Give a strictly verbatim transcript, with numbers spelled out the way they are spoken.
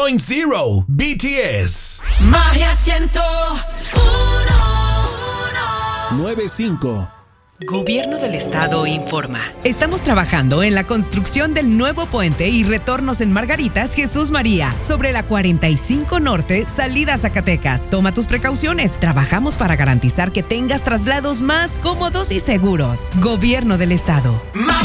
Point Zero, B T S. Magia ciento uno. nueve cinco. Gobierno del Estado informa. Estamos trabajando en la construcción del nuevo puente y retornos en Margaritas Jesús María, sobre la cuarenta y cinco Norte, salida a Zacatecas. Toma tus precauciones. Trabajamos para garantizar que tengas traslados más cómodos y seguros. Gobierno del Estado.